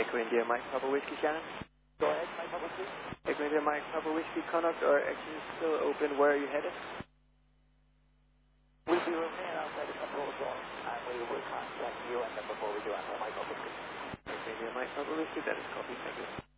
Echo India Mike Papa Whiskey Shannon. Go ahead, Mike Papa Whiskey. Echo India Mike Papa Whiskey Connaught, or actually still open. Where are you headed? We'll be remaining outside the control zone, and we will contact you and then before we do anything, Mike Papa Whiskey. Echo India Mike Papa Whiskey, that is copy. Thank you.